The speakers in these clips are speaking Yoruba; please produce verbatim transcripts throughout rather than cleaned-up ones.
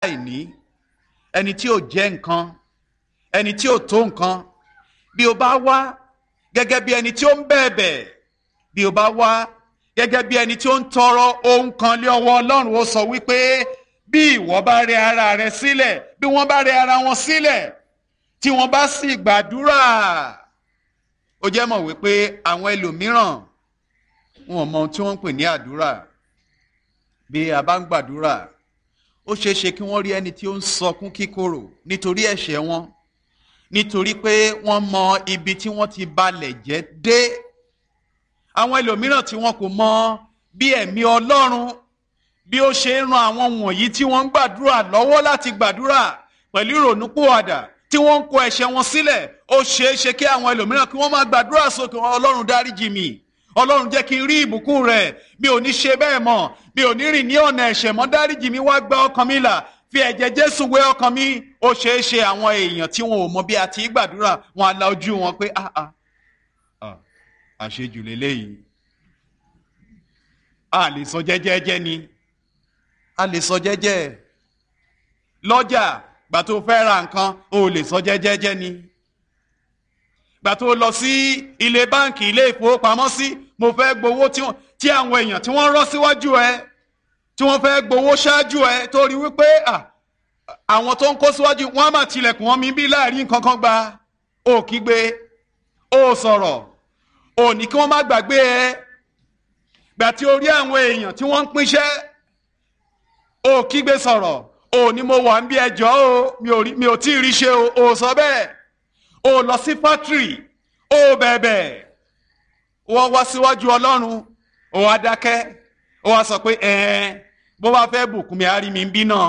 àìní, ẹni tí ò jẹ́ nǹkan, ẹni tí ò tó nǹkan, bí o bá wá gẹ́gẹ́ bí ẹni tí ó ń bẹ̀bẹ̀, bí o bá wá gẹ́gẹ́ bí ẹni tí ó ń tọrọ ohun kan lé ọwọ́ Ọlọ́run, ó sọ wípé bí ìwọ bá rẹ ara rẹ sílẹ̀, bí wọ́n bá rẹ ara wọn sílẹ̀, tí wọ́n bá sì gbàdúrà. Ó jẹ́ mọ̀ wípé àwọn ẹlòmíràn wọn ò mọ ohun tí wọ́n ń pè ní àdúrà. Bí a bá ń gbàdúrà, ó ṣeé ṣe kí wọ́n rí ẹni tí ó ń sọkún kíkorò nítorí ẹ̀ṣẹ̀ wọn, nítorí pé wọ́n mọ ibi tí wọ́n ti balẹ̀ jẹ́ dé. Àwọn ẹlòmíràn tí wọn kò mọ bí ẹ̀mí Ọlọ́run bí ó ṣe ń ran àwọn wọ̀nyí tí wọ́n ń gbàdúrà lọ́wọ́ láti gbàdúrà pẹ̀lú ìrònúpìwàdà, tí wọ́n ń kọ ẹ̀ṣẹ̀ wọn sílẹ̀. Ó ṣeé ṣe kí àwọn ẹlòmíràn kí wọ́n máa gbàdúrà sókè, Ọlọ́run dáríjì mi, Ọlọ́run jẹ́ kí n rí ìbùkún rẹ̀, mi ò ní ṣe bẹ́ẹ̀ mọ́, mi ò ní rìn ní ọ̀nà ẹ̀ṣẹ̀ mọ́, dáríjì mi, wá gba ọkàn mi là, fi ẹ̀jẹ̀ Jésù wé ọkàn mi. Ó ṣeé ṣe àwọn èèyàn tí wọn ò mọ bí a ti gbàdúrà, wọn á la ojú wọn pé ah ah ah àṣejù lélẹ́yìí. A lè sọ jẹ́jẹ́jẹ́ ni, a lè sọ jẹ́jẹ́. Lọ́jà gbà tó fẹ́ ra nǹkan, o lè sọ jẹ́jẹ́jẹ́ ni. Gbà tó lọ sí ilé báǹkì, ilé ìfowópamọ́sí, mo fẹ́ gbowó tí àwọn èèyàn tí wọ́n rọ́ síwájú ẹ, tí wọ́n fẹ́ gbowó ṣáájú ẹ, tó rí wípé àwọn tó ń kó síwájú wọ́n á máa tilẹ̀kùn wọn mi bí láàrin nǹkan kan gba. O kígbe, o sọ̀rọ̀, o ní kí wọ́n má gbàgbé ẹ. Gbà tí o rí àwọn èèyàn tí wọ́n ń pínṣẹ́, o kígbe sọ̀rọ̀, o ní mo wà ń bí ẹjọ́ o, mi ò tí ì rí ṣe o, o sọ bẹ́ẹ̀. O lọ sí fátírì, o bẹ̀bẹ̀, wọ́n wá síwájú Ọlọ́run, o wá dákẹ́, o wá sọ pé ẹ̀ẹ́n bó bá fẹ́ bùkún mi á rí mi ń bí náà.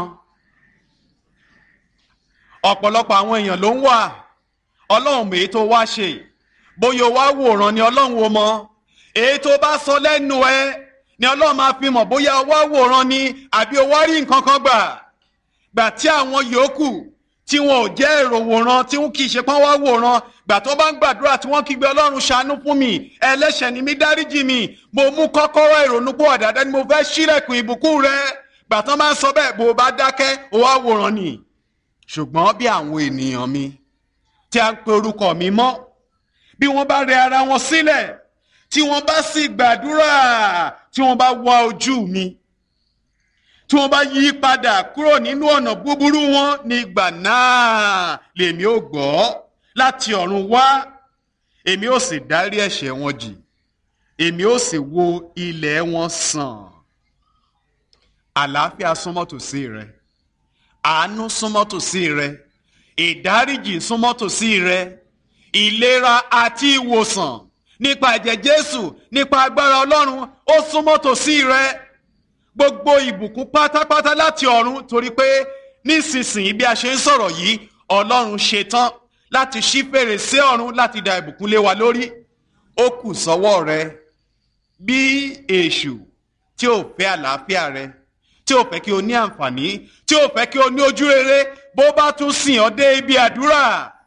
Ọ̀pọ̀lọpọ̀ àwọn èèyàn ló ń wà, Ọlọ́run èyí tó wá ṣe, bóyá o wá wòran ni Ọlọ́run o mọ̀, èyí tó bá sọ lẹ́nu ẹ ni Ọlọ́run máa fi mọ̀ bóyá o wá wòran ni àbí o wá rí nǹkan kan gbà. Gbà tí àwọn yòókù tí wọn ò jẹ́ èrò wòran, tí wọn kì í ṣe pọ́n wá wòran, gbà tó bá ń gbàdúrà tí wọ́n kígbe Ọlọ́run ṣàánú fún mi, ẹlẹ́ṣẹ̀ ni mí, dáríjì mi, mo mú kọ́kọ́rọ́ ìrònúpìwàdà dání, mo fẹ́ ṣílẹ̀kùn ìbùkún rẹ. Gbà tán máa ń sọ bẹ́ẹ̀, bó o bá dákẹ́ o wá wòran ni. Ṣùgbọ́n bí àwọn ènìyàn mi tí a ń pe orúkọ mi mọ́, bí wọ́n bá rẹ ara wọn sílẹ̀, tí wọ́n bá sì gbàdúrà, tí wọ́n bá wá ojú mi, tí wọ́n bá yí padà kúrò nínú ọ̀nà búburú wọn, nígbà náà lèmi ó gbọ́ láti ọ̀run wá, èmi ó sì dárí ẹ̀ṣẹ̀ wọn jì, èmi ó sì wo ilẹ̀ wọn sàn. Àlàáfíà súnmọ́ tòsí rẹ, àánú súnmọ́ tòsí rẹ, ìdáríjì súnmọ́ tòsí rẹ, ìlera àti ìwòsàn nípa ẹ̀jẹ̀ Jésù, nípa agbára Ọlọ́run, ó súnmọ́ tòsí rẹ. Gbogbo ìbùkún pátápátá láti ọ̀run, torí pé nísinsìnyí bí a ṣe ń sọ̀rọ̀ yìí, Ọlọ́run ṣetán láti ṣí fèrèsé ọ̀run láti dá ìbùkún lé wa lórí. Ó kù sọ́wọ́ rẹ. Bí èṣù tí ò fẹ́ àlàáfíà rẹ, tí ò fẹ́ kí o ní àǹfààní, tí ò fẹ́ kí o ní ojú rere, bó bá tún sìn ọ́ dé ibi àdúrà,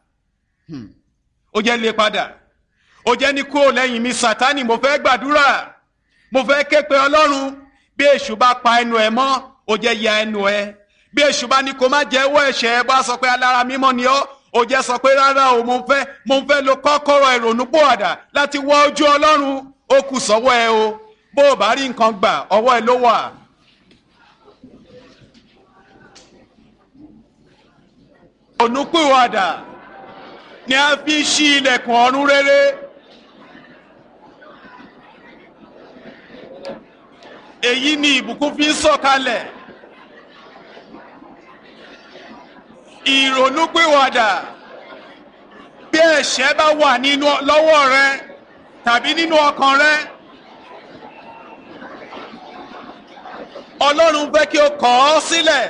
ó jẹ́ lé padà, ó jẹ́ ní kúrò lẹ́yìn mi Sátánì, mo fẹ́ gbàdúrà, mo fẹ́ ké pe Ọlọ́run. Bí èṣù bá pa ẹnu ẹ mọ́, ó jẹ́ ya ẹnu ẹ. Bí èṣù bá ní kó má jẹ́wọ́ ẹ̀ṣẹ̀ ẹ, bá sọ pé alára mímọ́ ni ọ́, ó jẹ́ sọ pé rárá o, mo fẹ́ mo fẹ́ lo kọ́kọ́rọ́ ìrònúpìwàdà láti wá ojú Ọlọ́run. Ó kù sọ́wọ́ ẹ o, bó o bá rí nǹkan gbà, ọwọ́ ẹ ló wà. Ìrònúpìwàdà ni a fi ṣí ilẹ̀kùn ọ̀run rere. Èyí ni ìbùkún fi ń sọ̀kalẹ̀. Ìrònúpìwàdà. Bí ẹ̀ṣẹ̀ bá wà nínú lọ́wọ́ rẹ tàbí nínú ọkàn rẹ, Ọlọ́run fẹ́ kí o kọ̀ ọ́ sílẹ̀.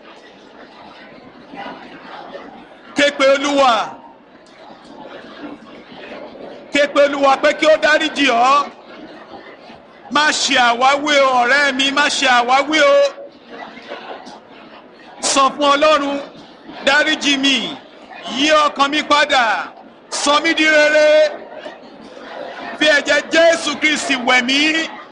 Ké pe Olúwa. Ké pe Olúwa pé kí ó dáríjì ọ́. Má ṣe àwáwí o ọ̀rẹ́ mi, má ṣe àwáwí o. Sọ fún Ọlọ́run, dáríjì mi, yí ọkàn mi padà, sọ mí di rere. Fi ẹ̀jẹ̀ Jésù Kristi wẹ̀ mí.